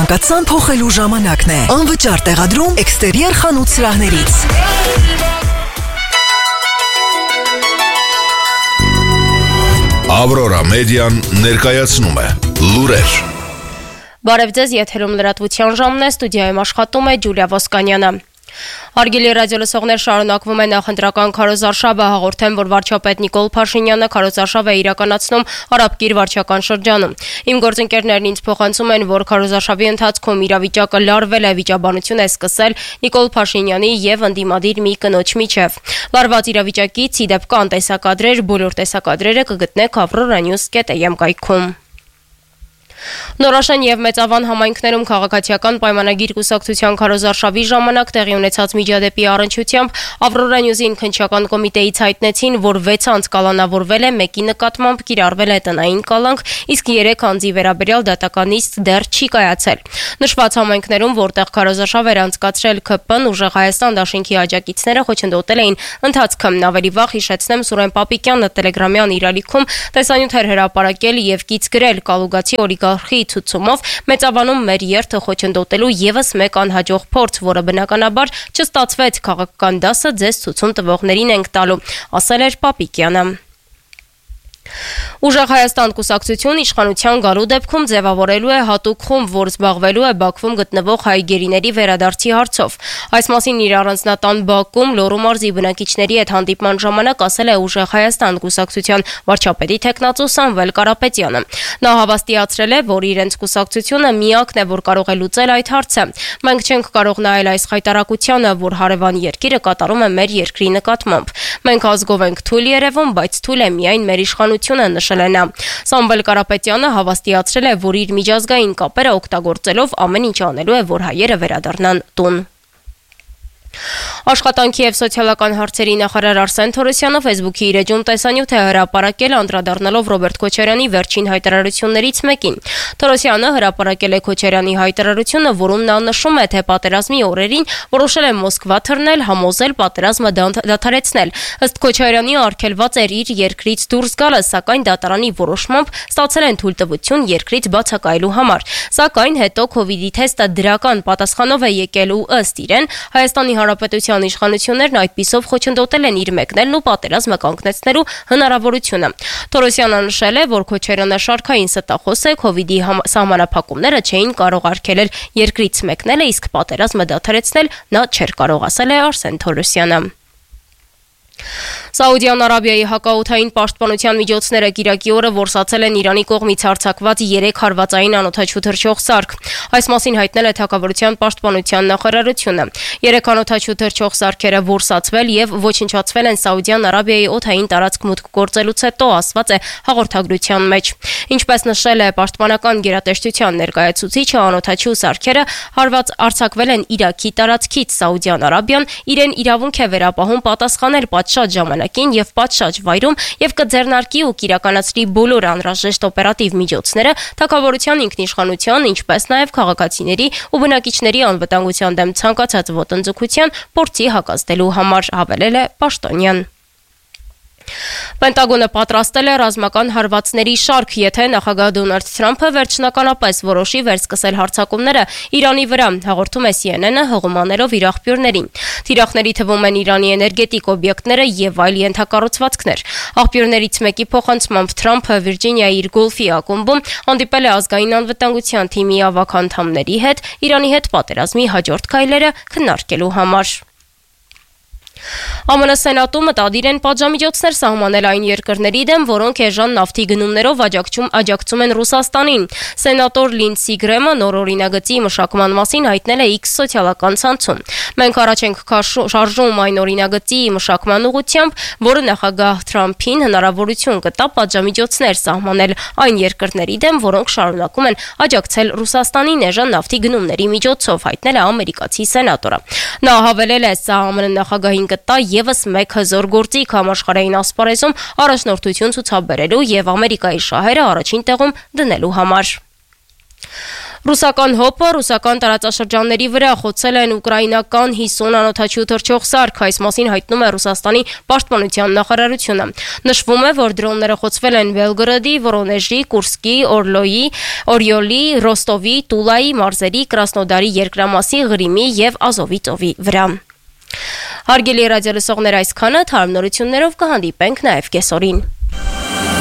ցանկացան փոխելու ժամանակն է։ Անվճար տեղադրում էքստերիեր խանութ սրահներից։ Ավրորա մեդիան ներկայացնում է լուրեր։ Բարև ձեզ, եթերում լրատվության ժամն է, ստուդիայում աշխատում է Ջուլիա Ոսկանյանը։ Արգելի ռադիոլսողներ, շարունակվում է նախընտրական քարոզարշավը, հաղորդեմ, որ վարչապետ Նիկոլ Փաշինյանը քարոզարշավ է իրականացնում Արաբկիր վարչական շրջանում։ Իմ գործընկերներն ինձ փոխանցում են, որ քարոզարշավի ընթացքում իրավիճակը լարվել է, վիճաբանություն է սկսել Նիկոլ Փաշինյանի եւ ընդդիմադիր մի կնոջ միջև։ Լարված իրավիճակից ի դեպ կան տեսակադրեր, բոլոր տեսակադրերը կգտնեք avroranews.am կայքում։ Նորաշեն եւ Մեծավան համայնքներում քաղաքացիական պայմանագիր կուսակցության քարոզարշավի ժամանակ տեղի ունեցած միջադեպի առնչությամբ Ավրորա Նյուզին քննչական կոմիտեից հայտնեցին, որ 6 անձ կալանավորվել է, մեկի նկատմամբ կիրառվել է տնային կալանք, իսկ 3 անձի վերաբերյալ դատական իսկ դեռ չի կայացել։ Նշված համայնքներում, որտեղ քարոզարշավ էր անցկացրել ԿՊ-ն, Ուժեղ Հայաստան դաշինքի աջակիցները խոչընդոտել էին ընթացքը։ Ավելի վաղ հիշեցնեմ, Սուրեն Պապիկյանը տելեգրամյան իր ալիքում տեսանյութ էր հրապարակել եւ կից գրել Կալուգացի օլիգարխի ցուցումով Մեծավանում մեր երթը խոչընդոտելու եւս մեկ անհաջող փորձ, որը բնականաբար չստացվեց, քաղաքական դասը ձեզ ցուցում տվողներին ենք տալու, ասել էր Պապիկյանը։ Ուժեղ Հայաստան կուսակցություն իշխանության գալու դեպքում ձևավորելու է հատուկ խումբ, որ զբաղվելու է Բաքվում գտնվող հայ գերիների վերադարձի հարցով։ Այս մասին իր առանձնատան Բաքվում Լոռու մարզի բնակիչների հետ հանդիպման ժամանակ ասել է Ուժեղ Հայաստան կուսակցության վարչապետի թեկնածու Սամվել Կարապետյանը։ Նա հավաստիացրել է, որ իրենց կուսակցությունը միակն է, որ կարող է լուծել այդ հարցը։ Մենք չենք կարող նայել այս խայտարակությանը, որ հարևան երկիրը կատարում է մեր երկրի նկատմամբ։ Մենք ազգով ենք թույլ երևում, բայց թույլ է միայն մեր իշխանությունը, նշել է նա։ Սամվել Կարապետյանը հավաստիացրել է, որ իր միջազգային կապերը օգտագործելով ամեն ինչ անելու է, որ հայերը վերադառնան տուն։ Աշխատանքի եւ սոցիալական հարցերի նախարար Արսեն Թորոսյանը Facebook-ի իր էջում տեսանյութ է հրապարակել անդրադառնալով Ռոբերտ Քոչարյանի վերջին հայտարարություններից մեկին։ Թորոսյանը հրապարակել է Քոչարյանի հայտարարությունը, որում նա նշում է, թե պատերազմի օրերին որոշել է Մոսկվա թռնել, համոզել պատերազմը դադարեցնել։ Ըստ Քոչարյանի արգելված էր իր երկրից դուրս գալը, սակայն դատարանի որոշմամբ ստացել են թույլտվություն երկրից բացակայելու համար։ Սակայն հետո COVID-ի թեստը դրական պատասխանով է եկել ու ըստ իրեն Հայաստանի Հանրապետության իշխանություններն այդպիսով խոչընդոտել են իր մեկնելն ու պատերազմը կանգնեցնելու հնարավորությունը։ Թորոսյանը նշել է, որ Քոչարյանը շարքային ստախոս է, COVID-ի սահմանափակումները չէին կարող արգելել երկրից մեկնելը, իսկ պատերազմը դադարեցնել նա չէր կարող, ասել է Արսեն Թորոսյանը։ Սաուդյան Արաբիայի հակաօդային պաշտպանության միջոցները Կիրակի օրը որսացել են Իրանի կողմից հարձակված 3 հարվածային անօդաչու թռչող սարք։ Այս մասին հայտնել է Թագավորության պաշտպանության նախարարությունը։ 3 անօդաչու թռչող սարքերը որսացվել եւ ոչնչացվել են Սաուդյան Արաբիայի օդային տարածք մուտք գործելուց հետո, ասված է հաղորդագրության մեջ։ Ինչպես նշել է պաշտպանական գերատեսչության ներկայացուցիչը, անօդաչու սարքերը արձակվել են Իրաքի տարածքից։ Սաուդյան Արաբիան իրեն իրավունք է վերապահում պատասխանել պատշաճ ժամանակին եւ պատշաճ վայրում եւ կձեռնարկի ու կիրականացրի բոլոր անհրաժեշտ օպերատիվ միջոցները Թագավորության ինքնիշխանության, ինչպես նաեւ քաղաքացիների ու բնակիչների անվտանգության դեմ ցանկացած ոտնձգության փորձի հակազդելու համար, հավելել է պաշտոնյան։ Պենտագոնը պատրաստել է ռազմական հարվածների շարք, եթե նախագահ Դոնալդ Թրամփը վերջնականապես որոշի վերսկսել հարձակումները Իրանի վրա, հաղորդում է CNN-ը հղումաներով իր աղբյուրներին։ Թիրախների թվում են Իրանի էներգետիկ օբյեկտները եւ այլ ենթակառուցվածքներ։ Աղբյուրներից մեկի փոխանցմամբ Թրամփը Վիրջինիայի իր գոլֆի ակումբում հանդիպել է ազգային անվտանգության թիմի ավագ անդամների հետ Իրանի հետ պատերազմի հաջորդ քայլերը քննարկելու համար։ ԱՄՆ Սենատում մտադիր են պատժամիջոցներ սահմանել այն երկրների դեմ, որոնք էժան նավթի գնումներով աջակցում են Ռուսաստանին։ Սենատոր Լինդսի Գրեմը նոր օրինագծի մշակման մասին հայտնել է X սոցիալական ցանցում։ Մենք առաջ ենք շարժում այն օրինագծի մշակման ուղղությամբ, որը նախագահ Թրամփին հնարավորություն կտա պատժամիջոցներ սահմանել այն երկրների դեմ, որոնք շարունակում են աջակցել Ռուսաստանին էժան նավթի գնումների միջոցով, հայտնել է ամերիկացի սենատորը։ Նա հավելել է, սա ԱՄՆ նախագահին կտա եւս մեկ հզոր գործիք համաշխարհային ասպարեզում առաջնորդություն ցուցաբերելու եւ Ամերիկայի շահերը առաջին տեղում դնելու համար։ Ռուսական ՀՕՊ-ը ռուսական տարածաշրջանների վրա խոցել են ուկրաինական 50 անօդաչու թռչող սարք, այս մասին հայտնում է Ռուսաստանի պաշտպանության նախարարությունը։ Նշվում է, որ դրոնները խոցվել են Բելգորոդի, Վորոնեժի, Կուրսկի, Օրյոլի, Ռոստովի, Տուլայի մարզերի, Կրասնոդարի երկրամասի, Ղրիմի եւ Ազովի ծովի վրա։ Հարգելի ռադիոլսողներ, այսքանը, թարմ նորություններով կհանդիպենք նաեւ կեսօրին։